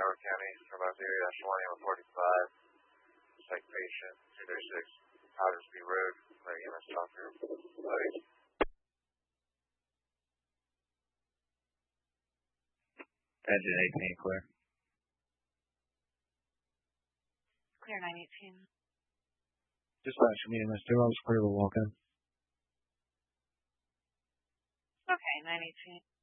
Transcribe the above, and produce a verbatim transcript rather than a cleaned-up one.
Broward County, Survive Area, twenty-one forty-five, citation two thirty-six, Powdersby Road, for E M S doctor, please. Engine eighteen, clear. Clear nine eighteen. Dispatch, E M S two, I was clear to walk in. Okay, nine eighteen.